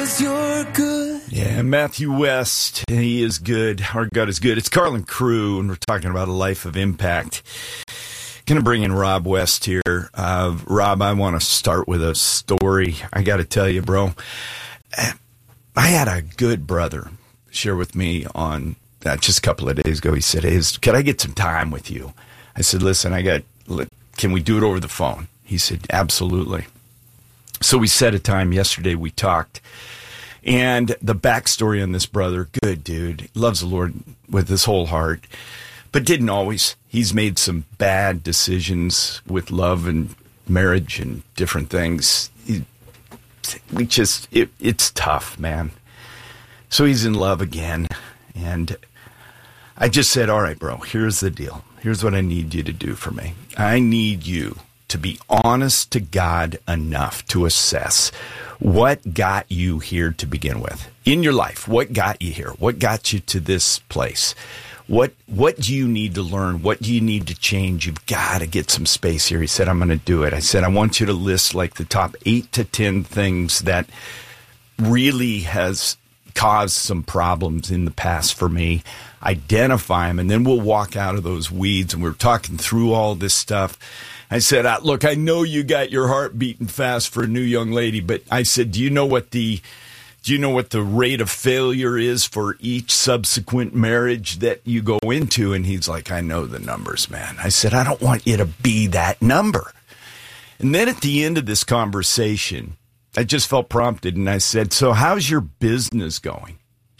'cause you're good. Yeah, Matthew West, he is good. Our God is good. It's Carlin Crew, and we're talking about a life of impact. Going to bring in Rob West here. Rob, I want to start with a story. I got to tell you, bro, I had a good brother share with me on just a couple of days ago. He said, hey, could I get some time with you? I said, listen, can we do it over the phone? He said, absolutely. So we set a time yesterday. We talked. And the backstory on this brother, good dude, loves the Lord with his whole heart, but didn't always. He's made some bad decisions with love and marriage and different things. It's tough, man. So he's in love again. And I just said, all right, bro, here's the deal. Here's what I need you to do for me. I need you to be honest to God enough to assess what got you here to begin with in your life. What got you here? What got you to this place? What do you need to learn? What do you need to change? You've got to get some space here. He said, I'm going to do it. I said, I want you to list like the top 8 to 10 things that really has caused some problems in the past for me. Identify them, and then we'll walk out of those weeds. And we're talking through all this stuff. I said, look, I know you got your heart beating fast for a new young lady, but I said, do you know what the rate of failure is for each subsequent marriage that you go into? And he's like, I know the numbers, man. I said, I don't want you to be that number. And then at the end of this conversation, I just felt prompted, and I said, so how's your business going?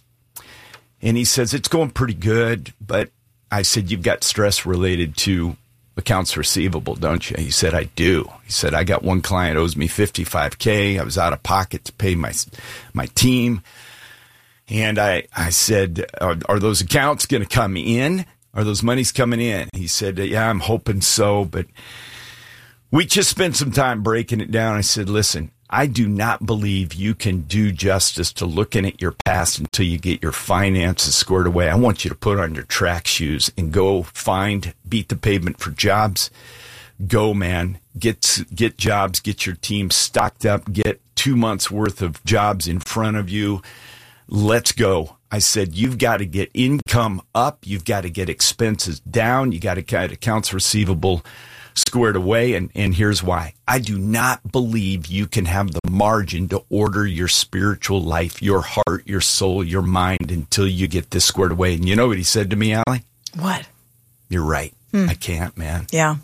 And he says, it's going pretty good, but I said, you've got stress related to accounts receivable, don't you? He said, I do. He said, I got one client owes me $55K. I was out of pocket to pay my team. And I said, are those accounts going to come in? Are those monies coming in? He said, yeah, I'm hoping so. But we just spent some time breaking it down. I said, listen, I do not believe you can do justice to looking at your past until you get your finances squared away. I want you to put on your track shoes and go beat the pavement for jobs. Go, man. Get jobs, get your team stocked up, get 2 months worth of jobs in front of you. Let's go. I said, you've got to get income up. You've got to get expenses down. You got to get accounts receivable squared away, and here's why. I do not believe you can have the margin to order your spiritual life, your heart, your soul, your mind until you get this squared away. And you know what he said to me, Allie? What? You're right. I can't, man. Yeah.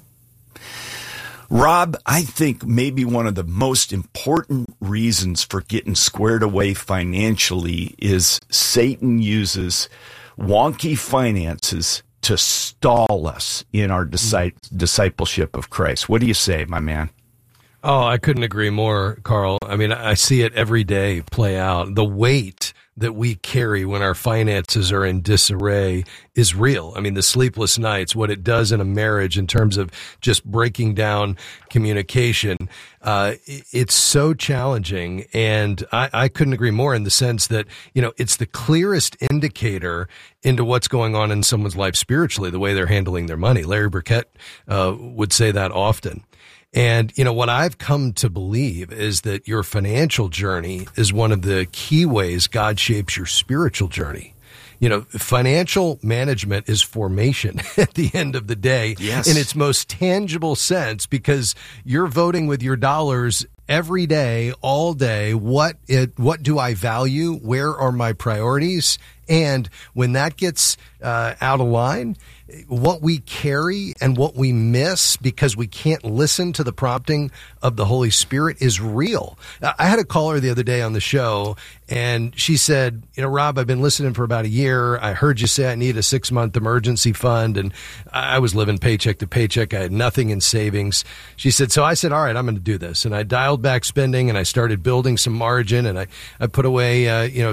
Rob, I think maybe one of the most important reasons for getting squared away financially is Satan uses wonky finances to stall us in our discipleship of Christ. What do you say, my man? Oh, I couldn't agree more, Carl. I mean, I see it every day play out. The weight that we carry when our finances are in disarray is real. I mean, the sleepless nights, what it does in a marriage in terms of just breaking down communication, it's so challenging. And I couldn't agree more in the sense that, it's the clearest indicator into what's going on in someone's life spiritually, the way they're handling their money. Larry Burkett would say that often. And, what I've come to believe is that your financial journey is one of the key ways God shapes your spiritual journey. Financial management is formation at the end of the day, yes, in its most tangible sense, because you're voting with your dollars every day, all day. What do I value? Where are my priorities? And when that gets out of line, what we carry and what we miss because we can't listen to the prompting of the Holy Spirit is real. I had a caller the other day on the show, and she said, Rob, I've been listening for about a year. I heard you say I need a 6-month emergency fund, and I was living paycheck to paycheck. I had nothing in savings. She said, so I said, all right, I'm going to do this. And I dialed back spending, and I started building some margin, and I put away,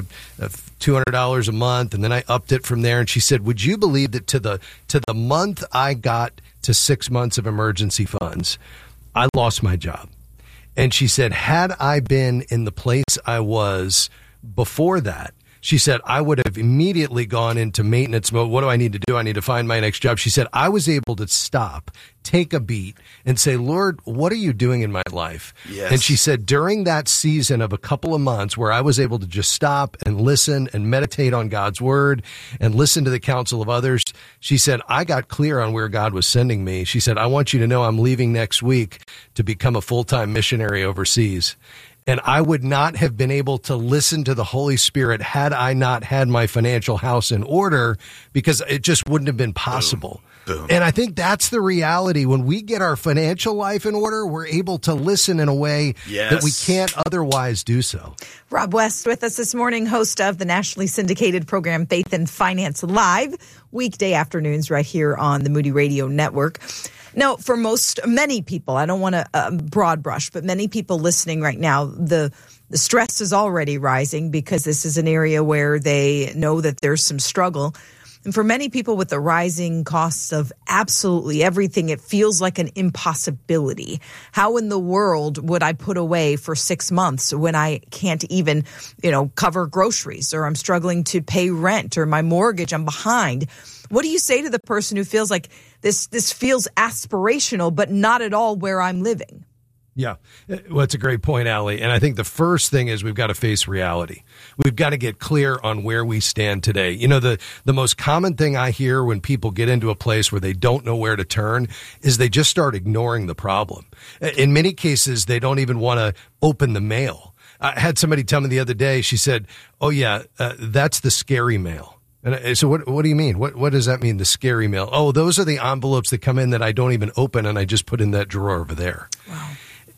$200 a month, and then I upped it from there. And she said, would you believe that to the month I got to 6 months of emergency funds, I lost my job. And she said, had I been in the place I was before that, She said, I would have immediately gone into maintenance mode. What do I need to do? I need to find my next job. She said, I was able to stop, take a beat, and say, Lord, what are you doing in my life? Yes. And she said, during that season of a couple of months where I was able to just stop and listen and meditate on God's word and listen to the counsel of others, she said, I got clear on where God was sending me. She said, I want you to know I'm leaving next week to become a full-time missionary overseas. And I would not have been able to listen to the Holy Spirit had I not had my financial house in order, because it just wouldn't have been possible. Boom. Boom. And I think that's the reality. When we get our financial life in order, we're able to listen in a way that we can't otherwise do so. Rob West with us this morning, host of the nationally syndicated program Faith and Finance Live, weekday afternoons right here on the Moody Radio Network. Now, for many people, I don't want to broad brush, but many people listening right now, the stress is already rising because this is an area where they know that there's some struggle. And for many people with the rising costs of absolutely everything, it feels like an impossibility. How in the world would I put away for 6 months when I can't even, cover groceries, or I'm struggling to pay rent, or my mortgage, I'm behind? What do you say to the person who feels like this feels aspirational, but not at all where I'm living? Yeah, well, it's a great point, Allie. And I think the first thing is we've got to face reality. We've got to get clear on where we stand today. The most common thing I hear when people get into a place where they don't know where to turn is they just start ignoring the problem. In many cases, they don't even want to open the mail. I had somebody tell me the other day, she said, oh, yeah, that's the scary mail. And so what do you mean? What does that mean, the scary mail? Oh, those are the envelopes that come in that I don't even open, and I just put in that drawer over there. Wow.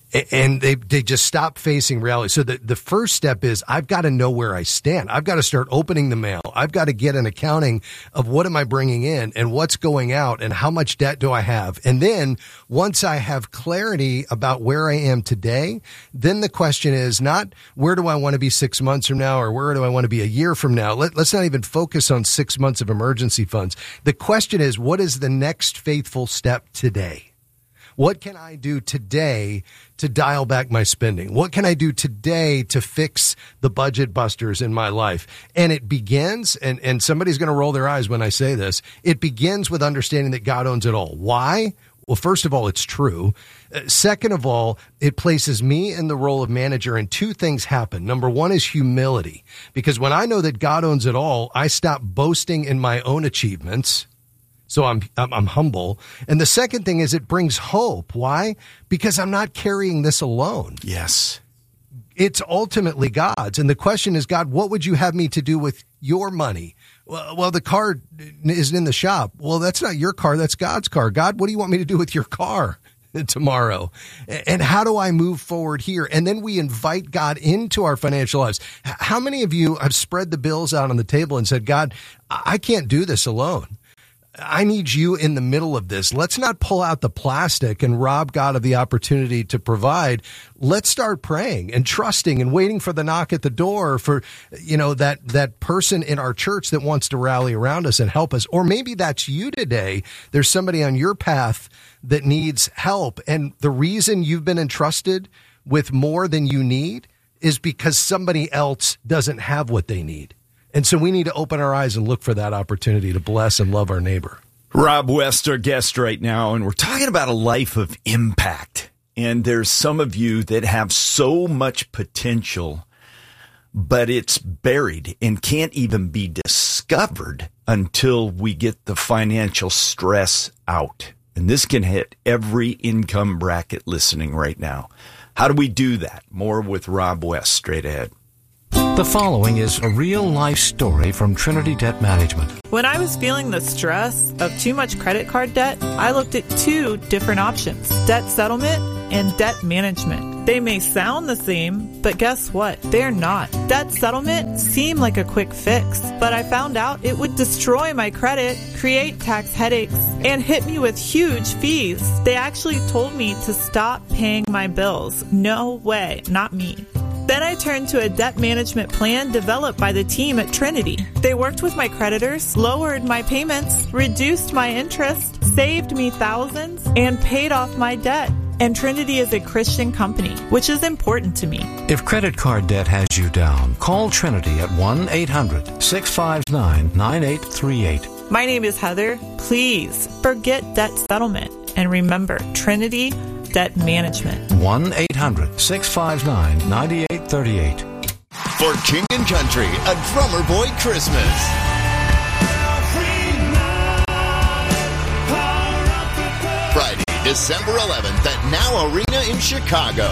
And they just stop facing reality. So the first step is I've got to know where I stand. I've got to start opening the mail. I've got to get an accounting of what am I bringing in and what's going out and how much debt do I have. And then once I have clarity about where I am today, then the question is not where do I want to be 6 months from now, or where do I want to be a year from now. Let's not even focus on 6 months of emergency funds. The question is, what is the next faithful step today? What can I do today to dial back my spending? What can I do today to fix the budget busters in my life? And it begins, and somebody's going to roll their eyes when I say this, it begins with understanding that God owns it all. Why? Well, first of all, it's true. Second of all, it places me in the role of manager, and two things happen. Number one is humility, because when I know that God owns it all, I stop boasting in my own achievements. So I'm humble. And the second thing is it brings hope. Why? Because I'm not carrying this alone. Yes. It's ultimately God's. And the question is, God, what would you have me to do with your money? Well, the car isn't in the shop. Well, that's not your car. That's God's car. God, what do you want me to do with your car tomorrow? And how do I move forward here? And then we invite God into our financial lives. How many of you have spread the bills out on the table and said, God, I can't do this alone. I need you in the middle of this. Let's not pull out the plastic and rob God of the opportunity to provide. Let's start praying and trusting and waiting for the knock at the door for, that person in our church that wants to rally around us and help us. Or maybe that's you today. There's somebody on your path that needs help. And the reason you've been entrusted with more than you need is because somebody else doesn't have what they need. And so we need to open our eyes and look for that opportunity to bless and love our neighbor. Rob West, our guest right now, and we're talking about a life of impact. And there's some of you that have so much potential, but it's buried and can't even be discovered until we get the financial stress out. And this can hit every income bracket listening right now. How do we do that? More with Rob West straight ahead. The following is a real-life story from Trinity Debt Management. When I was feeling the stress of too much credit card debt, I looked at two different options: debt settlement and debt management. They may sound the same, but guess what? They're not. Debt settlement seemed like a quick fix, but I found out it would destroy my credit, create tax headaches, and hit me with huge fees. They actually told me to stop paying my bills. No way, not me. Then I turned to a debt management plan developed by the team at Trinity. They worked with my creditors, lowered my payments, reduced my interest, saved me thousands, and paid off my debt. And Trinity is a Christian company, which is important to me. If credit card debt has you down, call Trinity at 1-800-659-9838. My name is Heather. Please forget debt settlement. And remember, Trinity Debt Management. 1-800-659-9838. For King and Country, a Drummer Boy Christmas. Friday, December 11th at Now Arena in Chicago.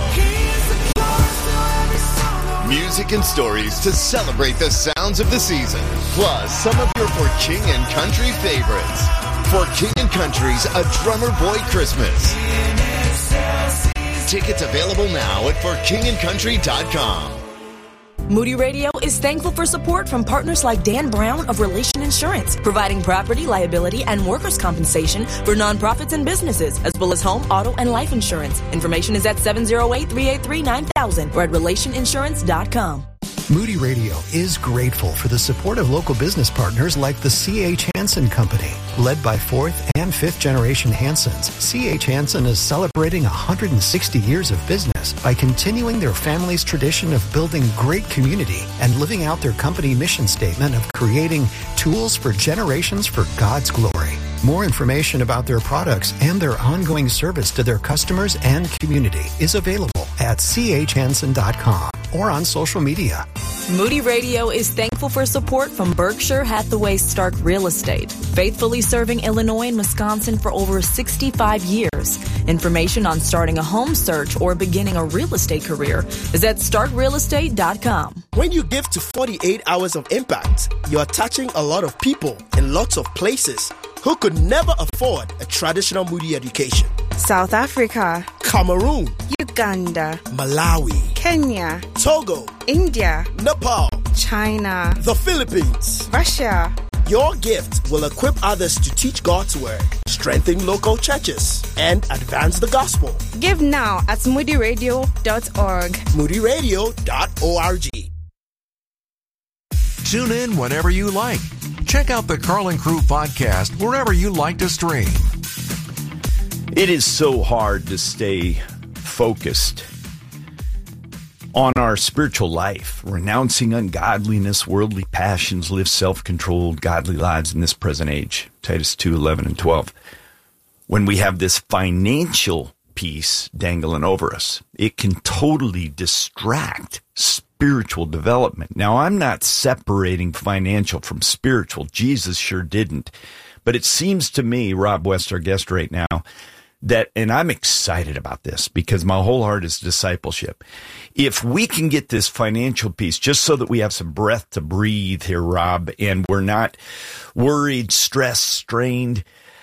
Music and stories to celebrate the sounds of the season, plus some of your For King and Country favorites. For King and Country's A Drummer Boy Christmas. Tickets available now at forkingandcountry.com. Moody Radio is thankful for support from partners like Dan Brown of Relation Insurance, providing property, liability, and workers' compensation for nonprofits and businesses, as well as home, auto, and life insurance. Information is at 708-383-9000 or at relationinsurance.com. Moody Radio is grateful for the support of local business partners like the C.H. Hansen Company. Led by fourth and fifth generation Hansens, C.H. Hansen is celebrating 160 years of business by continuing their family's tradition of building great community and living out their company mission statement of creating tools for generations for God's glory. More information about their products and their ongoing service to their customers and community is available at chhansen.com or on social media. Moody Radio is thankful for support from Berkshire Hathaway Stark Real Estate, faithfully serving Illinois and Wisconsin for over 65 years. Information on starting a home search or beginning a real estate career is at starkrealestate.com. When you give to 48 Hours of Impact, you are touching a lot of people in lots of places who could never afford a traditional Moody education. South Africa, Cameroon, Uganda, Malawi, Kenya, Togo, India, Nepal, China, the Philippines, Russia. Your gift will equip others to teach God's word, strengthen local churches, and advance the gospel. Give now at moodyradio.org. moodyradio.org. Tune in whenever you like. Check out the Carl and Crew podcast wherever you like to stream. It is so hard to stay focused on our spiritual life, renouncing ungodliness, worldly passions, live self-controlled, godly lives in this present age. Titus 2:11 and 12. When we have this financial piece dangling over us, it can totally distract spiritual development. Now, I'm not separating financial from spiritual. Jesus sure didn't. But it seems to me, Rob West, our guest right now, that, and I'm excited about this because my whole heart is discipleship. If we can get this financial piece just so that we have some breath to breathe here, Rob, and we're not worried, stressed, strained,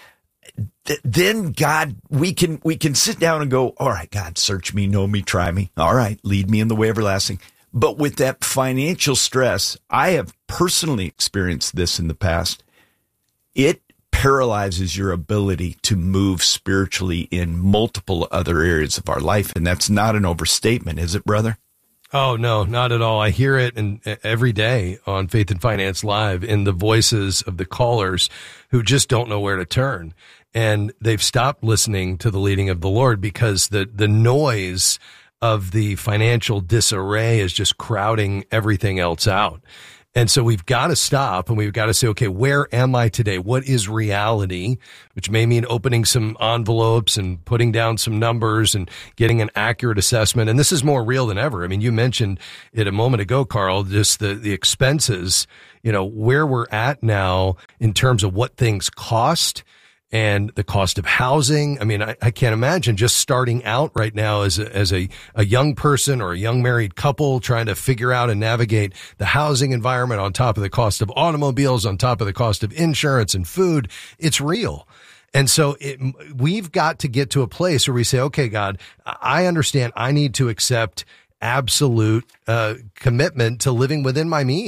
then God, we can sit down and go, all right, God, search me, know me, try me. All right, lead me in the way everlasting. But with that financial stress, I have personally experienced this in the past. It paralyzes your ability to move spiritually in multiple other areas of our life. And that's not an overstatement, is it, brother? Oh, no, not at all. I hear it every day on Faith and Finance Live in the voices of the callers who just don't know where to turn. And they've stopped listening to the leading of the Lord because the noise of the financial disarray is just crowding everything else out. And so we've got to stop and we've got to say, okay, where am I today? What is reality? Which may mean opening some envelopes and putting down some numbers and getting an accurate assessment. And this is more real than ever. I mean, you mentioned it a moment ago, Carl, just the expenses, where we're at now in terms of what things cost and the cost of housing. I mean, I can't imagine just starting out right now as a young person or a young married couple trying to figure out and navigate the housing environment on top of the cost of automobiles, on top of the cost of insurance and food. It's real. And so we've got to get to a place where we say, okay, God, I understand I need to accept absolute commitment to living within my means.